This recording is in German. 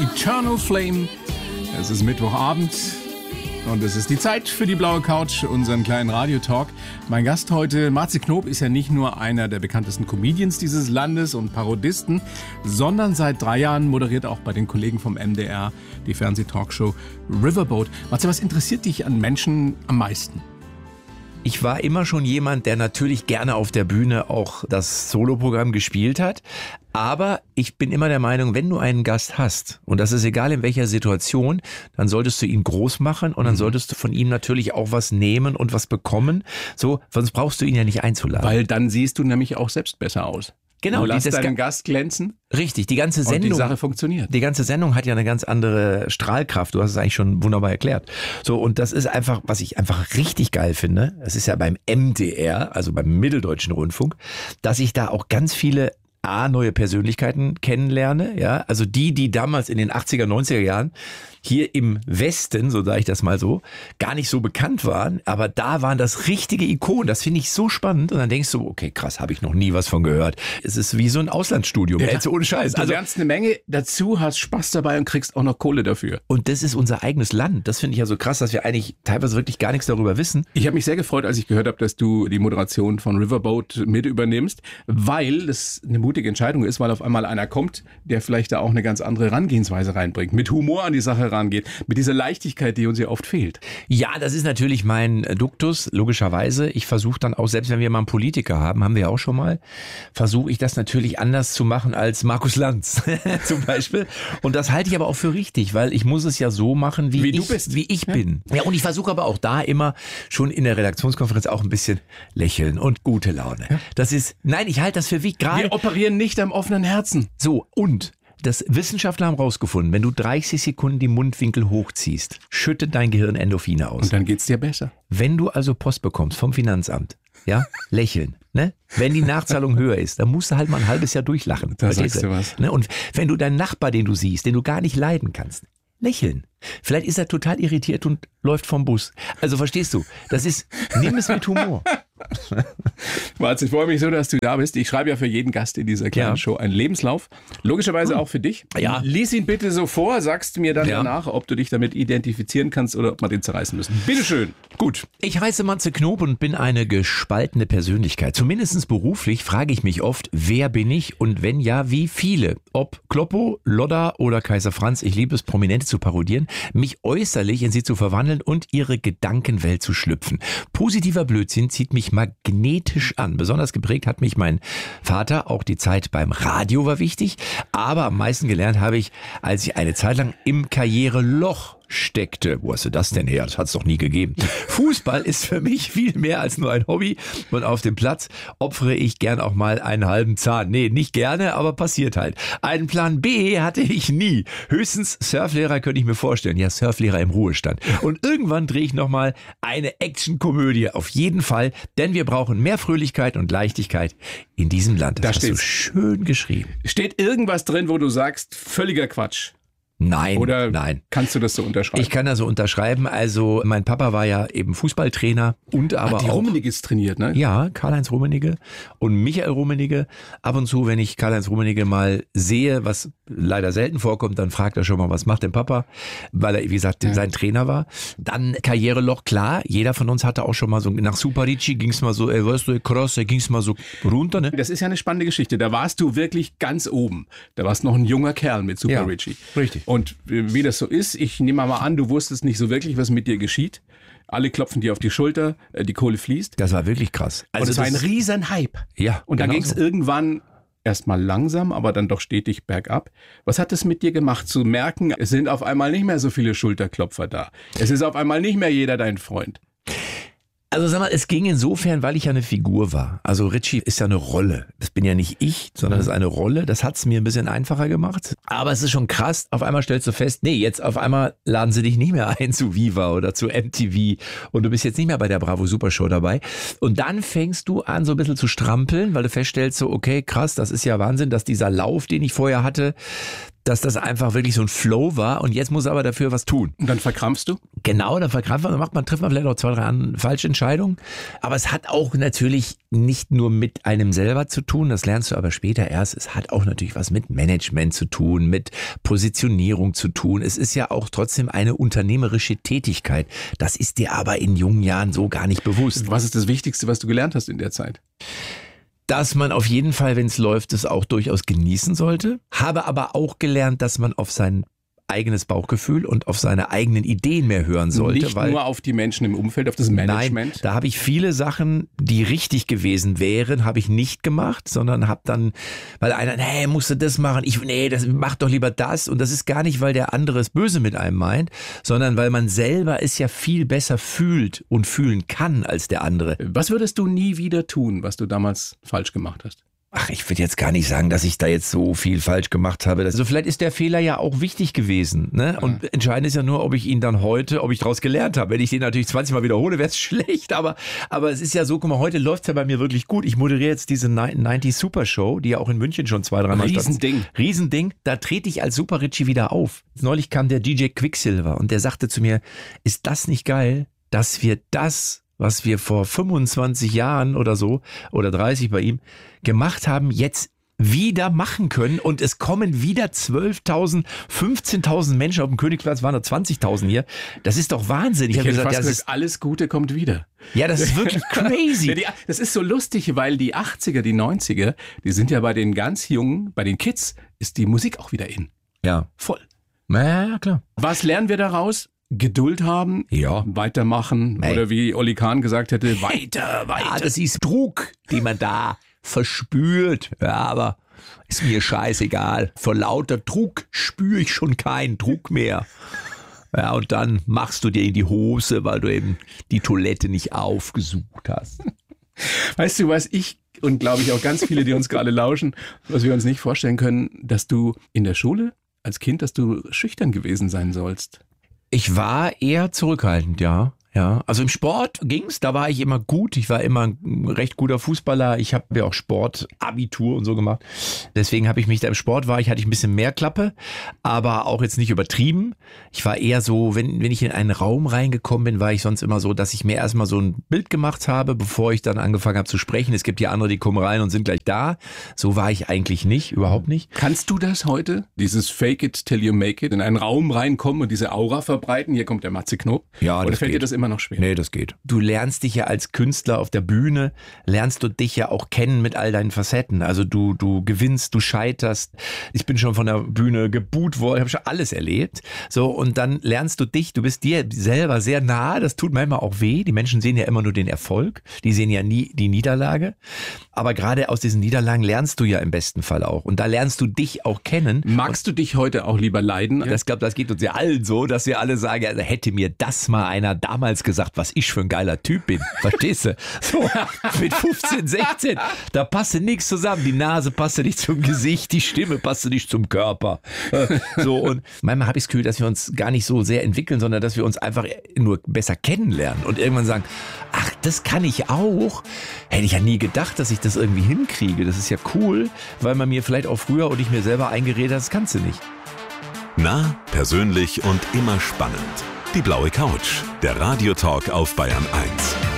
Eternal Flame. Es ist Mittwochabend und es ist die Zeit für die blaue Couch, unseren kleinen Radiotalk. Mein Gast heute, Matze Knob, ist ja nicht nur einer der bekanntesten Comedians dieses Landes und Parodisten, sondern seit 3 Jahren moderiert auch bei den Kollegen vom MDR die Fernsehtalkshow Riverboat. Matze, was interessiert dich an Menschen am meisten? Ich war immer schon jemand, der natürlich gerne auf der Bühne auch das Soloprogramm gespielt hat. Aber ich bin immer der Meinung, wenn du einen Gast hast, und das ist egal in welcher Situation, dann solltest du ihn groß machen und dann solltest du von ihm natürlich auch was nehmen und was bekommen. So, sonst brauchst du ihn ja nicht einzuladen. Weil dann siehst du nämlich auch selbst besser aus. Genau, du lässt deinen Gast glänzen. Richtig, die ganze Sendung. Und die Sache funktioniert. Die ganze Sendung hat ja eine ganz andere Strahlkraft. Du hast es eigentlich schon wunderbar erklärt. So, und das ist einfach, was ich einfach richtig geil finde. Es ist ja beim MDR, also beim Mitteldeutschen Rundfunk, dass ich da auch ganz viele neue Persönlichkeiten kennenlerne. Ja, also die damals in den 80er, 90er Jahren hier im Westen, so sage ich das mal so, gar nicht so bekannt waren, aber da waren das richtige Ikonen. Das finde ich so spannend. Und dann denkst du, okay, krass, habe ich noch nie was von gehört. Es ist wie so ein Auslandsstudium, jetzt ohne Scheiß. Du lernst eine Menge dazu, hast Spaß dabei und kriegst auch noch Kohle dafür. Und das ist unser eigenes Land. Das finde ich ja so krass, dass wir eigentlich teilweise wirklich gar nichts darüber wissen. Ich habe mich sehr gefreut, als ich gehört habe, dass du die Moderation von Riverboat mit übernimmst, weil das eine mutige Entscheidung ist, weil auf einmal einer kommt, der vielleicht da auch eine ganz andere Herangehensweise reinbringt, mit Humor an die Sache rangeht, mit dieser Leichtigkeit, die uns ja oft fehlt. Ja, das ist natürlich mein Duktus, logischerweise. Ich versuche dann auch, selbst wenn wir mal einen Politiker haben wir auch schon mal, versuche ich das natürlich anders zu machen als Markus Lanz zum Beispiel. Und das halte ich aber auch für richtig, weil ich muss es ja so machen, wie ich bin. Ja, und ich versuche aber auch da immer schon in der Redaktionskonferenz auch ein bisschen lächeln und gute Laune. Ja. Ich halte das für wichtig. Wir operieren nicht am offenen Herzen. So, und das Wissenschaftler haben rausgefunden, wenn du 30 Sekunden die Mundwinkel hochziehst, schüttet dein Gehirn Endorphine aus. Und dann geht's dir besser. Wenn du also Post bekommst vom Finanzamt, ja, lächeln. Ne? Wenn die Nachzahlung höher ist, dann musst du halt mal ein halbes Jahr durchlachen. Da sagst du was. Ne? Und wenn du deinen Nachbar, den du siehst, den du gar nicht leiden kannst, lächeln. Vielleicht ist er total irritiert und läuft vom Bus. Also verstehst du, nimm es mit Humor. Marz, ich freue mich so, dass du da bist. Ich schreibe ja für jeden Gast in dieser kleinen Show einen Lebenslauf. Logischerweise auch für dich. Ja. Lies ihn bitte so vor, sagst mir dann danach, ob du dich damit identifizieren kannst oder ob wir den zerreißen müssen. Bitteschön. Gut. Ich heiße Matze Knob und bin eine gespaltene Persönlichkeit. Zumindest beruflich frage ich mich oft, wer bin ich und wenn ja, wie viele? Ob Kloppo, Lodder oder Kaiser Franz, ich liebe es, Prominente zu parodieren, mich äußerlich in sie zu verwandeln und ihre Gedankenwelt zu schlüpfen. Positiver Blödsinn zieht mich magnetisch an. Besonders geprägt hat mich mein Vater. Auch die Zeit beim Radio war wichtig. Aber am meisten gelernt habe ich, als ich eine Zeit lang im Karriereloch steckte. Wo hast du das denn her? Das hat es doch nie gegeben. Fußball ist für mich viel mehr als nur ein Hobby und auf dem Platz opfere ich gern auch mal einen halben Zahn. Nee, nicht gerne, aber passiert halt. Einen Plan B hatte ich nie. Höchstens Surflehrer könnte ich mir vorstellen. Ja, Surflehrer im Ruhestand. Und irgendwann drehe ich nochmal eine Actionkomödie. Auf jeden Fall, denn wir brauchen mehr Fröhlichkeit und Leichtigkeit in diesem Land. Das hast du schön geschrieben. Steht irgendwas drin, wo du sagst, völliger Quatsch? Nein, oder nein. Kannst du das so unterschreiben? Ich kann das so unterschreiben. Also mein Papa war ja eben Fußballtrainer und aber die auch Rummeniges trainiert, ne? Ja, Karl-Heinz Rummenigge und Michael Rummenigge. Ab und zu, wenn ich Karl-Heinz Rummenigge mal sehe, was leider selten vorkommt, dann fragt er schon mal, was macht denn Papa? Weil er, wie gesagt, sein Trainer war. Dann Karriereloch, klar. Jeder von uns hatte auch schon mal so, nach Super Ricci ging's mal so, weißt du, Cross, da ging's mal so runter, ne? Das ist ja eine spannende Geschichte. Da warst du wirklich ganz oben. Da warst noch ein junger Kerl mit Super Ricci. Richtig. Und wie das so ist, ich nehme mal an, du wusstest nicht so wirklich, was mit dir geschieht. Alle klopfen dir auf die Schulter, die Kohle fließt. Das war wirklich krass. Also und es war ein riesen Hype. Ja. Und dann ging es irgendwann erstmal langsam, aber dann doch stetig bergab. Was hat es mit dir gemacht, zu merken, es sind auf einmal nicht mehr so viele Schulterklopfer da. Es ist auf einmal nicht mehr jeder dein Freund. Also sag mal, es ging insofern, weil ich ja eine Figur war. Also Ricci ist ja eine Rolle. Das bin ja nicht ich, sondern das ist eine Rolle. Das hat's mir ein bisschen einfacher gemacht. Aber es ist schon krass. Auf einmal stellst du fest, nee, jetzt auf einmal laden sie dich nicht mehr ein zu Viva oder zu MTV. Und du bist jetzt nicht mehr bei der Bravo Supershow dabei. Und dann fängst du an, so ein bisschen zu strampeln, weil du feststellst so, okay, krass, das ist ja Wahnsinn, dass dieser Lauf, den ich vorher hatte, dass das einfach wirklich so ein Flow war und jetzt muss er aber dafür was tun. Und dann verkrampfst du? Genau, dann verkrampft man, trifft man vielleicht auch 2, 3 falsche Entscheidungen. Aber es hat auch natürlich nicht nur mit einem selber zu tun, das lernst du aber später erst. Es hat auch natürlich was mit Management zu tun, mit Positionierung zu tun. Es ist ja auch trotzdem eine unternehmerische Tätigkeit. Das ist dir aber in jungen Jahren so gar nicht bewusst. Was ist das Wichtigste, was du gelernt hast in der Zeit? Dass man auf jeden Fall, wenn es läuft, es auch durchaus genießen sollte. Habe aber auch gelernt, dass man auf sein eigenes Bauchgefühl und auf seine eigenen Ideen mehr hören sollte. Nicht nur auf die Menschen im Umfeld, auf das Management? Nein, da habe ich viele Sachen, die richtig gewesen wären, habe ich nicht gemacht, sondern habe dann, weil einer, nee, musst du das machen, mach doch lieber das. Und das ist gar nicht, weil der andere es böse mit einem meint, sondern weil man selber es ja viel besser fühlt und fühlen kann als der andere. Was würdest du nie wieder tun, was du damals falsch gemacht hast? Ach, ich würde jetzt gar nicht sagen, dass ich da jetzt so viel falsch gemacht habe. Also vielleicht ist der Fehler ja auch wichtig gewesen, ne? Ja. Und entscheidend ist ja nur, ob ich ihn dann heute, ob ich daraus gelernt habe. Wenn ich den natürlich 20 Mal wiederhole, wäre es schlecht. Aber es ist ja so, guck mal, heute läuft es ja bei mir wirklich gut. Ich moderiere jetzt diese 90 Super Show, die ja auch in München schon 2, 3 Mal Riesending. Da trete ich als Super Richie wieder auf. Neulich kam der DJ Quicksilver und der sagte zu mir, ist das nicht geil, dass wir das, was wir vor 25 Jahren oder so, oder 30 bei ihm, gemacht haben, jetzt wieder machen können und es kommen wieder 12.000, 15.000 Menschen auf dem Königsplatz, waren nur 20.000 hier. Das ist doch Wahnsinn. Ich habe gesagt, alles Gute kommt wieder. Ja, das ist wirklich crazy. Das ist so lustig, weil die 80er, die 90er, die sind ja bei den ganz Jungen, bei den Kids, ist die Musik auch wieder in. Ja. Voll. Ja, klar. Was lernen wir daraus? Geduld haben, ja, weitermachen oder wie Oli Kahn gesagt hätte, weiter. Ja, das ist Druck, den man da verspürt. Ja, aber ist mir scheißegal. Vor lauter Druck spüre ich schon keinen Druck mehr. Ja, und dann machst du dir in die Hose, weil du eben die Toilette nicht aufgesucht hast. Weißt du, was ich und glaube ich auch ganz viele, die uns gerade lauschen, was wir uns nicht vorstellen können, dass du in der Schule als Kind, dass du schüchtern gewesen sein sollst. Ich war eher zurückhaltend, ja. Ja, also im Sport ging's, da war ich immer gut. Ich war immer ein recht guter Fußballer. Ich habe ja auch Sportabitur und so gemacht. Deswegen habe ich mich da im Sport hatte ich ein bisschen mehr Klappe, aber auch jetzt nicht übertrieben. Ich war eher so, wenn ich in einen Raum reingekommen bin, war ich sonst immer so, dass ich mir erstmal so ein Bild gemacht habe, bevor ich dann angefangen habe zu sprechen. Es gibt ja andere, die kommen rein und sind gleich da. So war ich eigentlich nicht, überhaupt nicht. Kannst du das heute? Dieses Fake it till you make it, in einen Raum reinkommen und diese Aura verbreiten? Hier kommt der Matze Knob. Ja, oder fällt dir das immer noch schwer? Nee, das geht. Du lernst dich ja als Künstler auf der Bühne, lernst du dich ja auch kennen mit all deinen Facetten. Also du gewinnst, du scheiterst. Ich bin schon von der Bühne geboot worden, habe schon alles erlebt. So, und dann lernst du dich, du bist dir selber sehr nah, das tut manchmal auch weh. Die Menschen sehen ja immer nur den Erfolg, die sehen ja nie die Niederlage. Aber gerade aus diesen Niederlagen lernst du ja im besten Fall auch. Und da lernst du dich auch kennen. Magst du dich heute auch lieber leiden? Ich glaube, das geht uns ja allen so, dass wir alle sagen, also hätte mir das mal einer damals gesagt, was ich für ein geiler Typ bin. Verstehst du? So, mit 15, 16, da passte nichts zusammen. Die Nase passte nicht zum Gesicht, die Stimme passte nicht zum Körper. So, und manchmal habe ich das Gefühl, dass wir uns gar nicht so sehr entwickeln, sondern dass wir uns einfach nur besser kennenlernen und irgendwann sagen, ach, das kann ich auch. Hätte ich ja nie gedacht, dass ich das irgendwie hinkriege. Das ist ja cool, weil man mir vielleicht auch früher und ich mir selber eingeredet hat, das kannst du nicht. Nah, persönlich und immer spannend. Die blaue Couch, der Radiotalk auf Bayern 1.